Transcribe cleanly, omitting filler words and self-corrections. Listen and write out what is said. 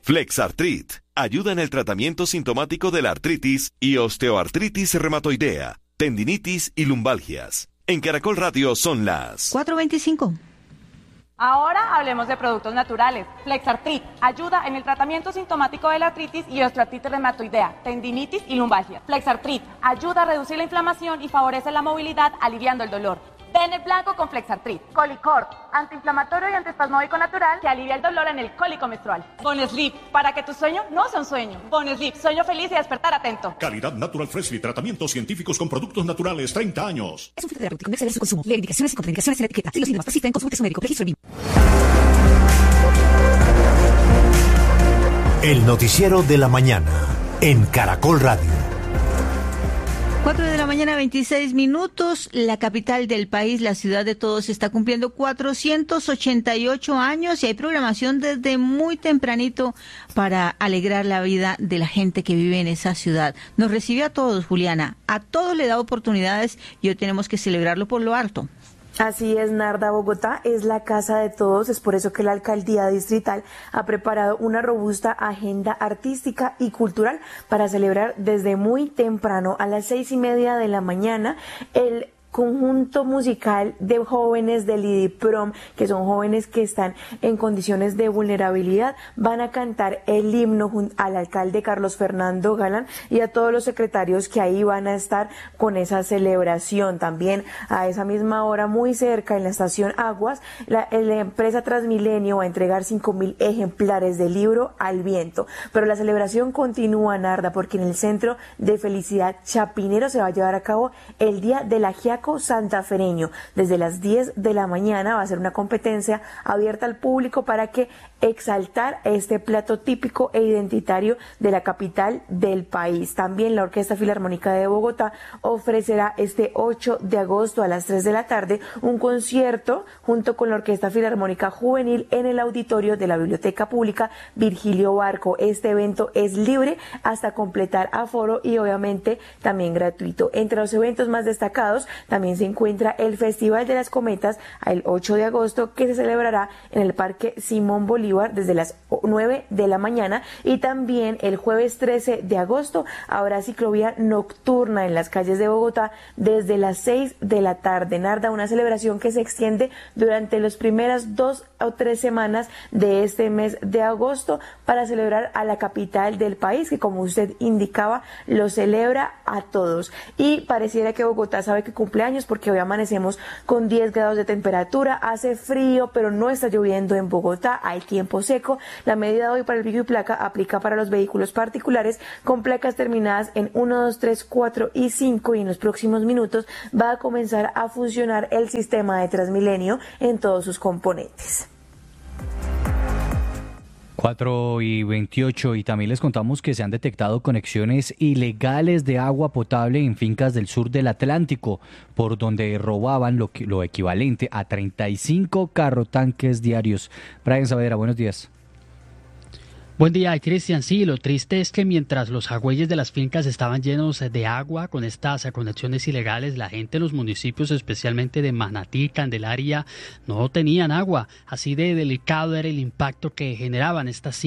Flexartrit ayuda en el tratamiento sintomático de la artritis y osteoartritis reumatoidea, tendinitis y lumbalgias. En Caracol Radio son las 4:25. Ahora hablemos de productos naturales. Flexartrit ayuda en el tratamiento sintomático de la artritis y osteoartritis reumatoidea, tendinitis y lumbalgia. Flexartrit ayuda a reducir la inflamación y favorece la movilidad, aliviando el dolor. Bennett blanco con Flexartrit. Colicord, antiinflamatorio y antiespasmódico natural que alivia el dolor en el cólico menstrual. Bonesleep, para que tu sueño no sea un sueño. Bonesleep, sueño feliz y despertar atento. Calidad Natural Freshly, tratamientos científicos con productos naturales, 30 años. Es un filtro terapéutico, no exceder su consumo. Lee indicaciones y contraindicaciones en la etiqueta. Si los síntomas persisten, consulte a su médico. Registro BIM. El noticiero de la mañana en Caracol Radio. 4:26 a.m. La capital del país, la ciudad de todos, está cumpliendo 488 años y hay programación desde muy tempranito para alegrar la vida de la gente que vive en esa ciudad. Nos recibe a todos, Juliana. A todos le da oportunidades y hoy tenemos que celebrarlo por lo alto. Así es, Narda. Bogotá es la casa de todos, es por eso que la alcaldía distrital ha preparado una robusta agenda artística y cultural para celebrar desde muy temprano, a las 6:30 de la mañana, el conjunto musical de jóvenes del IDIPROM, que son jóvenes que están en condiciones de vulnerabilidad, van a cantar el himno al alcalde Carlos Fernando Galán y a todos los secretarios que ahí van a estar con esa celebración. También a esa misma hora, muy cerca, en la estación Aguas, la empresa Transmilenio va a entregar 5.000 ejemplares del libro Al Viento. Pero la celebración continúa, Narda, porque en el Centro de Felicidad Chapinero se va a llevar a cabo el Día del Ajiaco santafereño. Desde las 10 de la mañana va a ser una competencia abierta al público para que exaltar este plato típico e identitario de la capital del país. También la Orquesta Filarmónica de Bogotá ofrecerá este 8 de agosto a las 3 de la tarde un concierto junto con la Orquesta Filarmónica Juvenil en el auditorio de la Biblioteca Pública Virgilio Barco. Este evento es libre hasta completar aforo y obviamente también gratuito. Entre los eventos más destacados también se encuentra el Festival de las Cometas el 8 de agosto, que se celebrará en el Parque Simón Bolívar desde las 9 de la mañana, y también el jueves 13 de agosto habrá ciclovía nocturna en las calles de Bogotá desde las 6 de la tarde. Narda, una celebración que se extiende durante las primeras 2 o 3 semanas de este mes de agosto para celebrar a la capital del país, que, como usted indicaba, lo celebra a todos. Y pareciera que Bogotá sabe que cumple años, porque hoy amanecemos con 10 grados de temperatura, hace frío, pero no está lloviendo en Bogotá, hay tiempo seco. La medida hoy para el pico y placa aplica para los vehículos particulares con placas terminadas en 1, 2, 3, 4 y 5, y en los próximos minutos va a comenzar a funcionar el sistema de Transmilenio en todos sus componentes. 4:28 y también les contamos que se han detectado conexiones ilegales de agua potable en fincas del sur del Atlántico, por donde robaban lo equivalente a 35 carrotanques diarios. Brian Saavedra, buenos días. Buen día, Cristian. Sí, lo triste es que mientras los jagüeyes de las fincas estaban llenos de agua con estas conexiones ilegales, la gente en los municipios, especialmente de Manatí, Candelaria, no tenían agua. Así de delicado era el impacto que generaban estas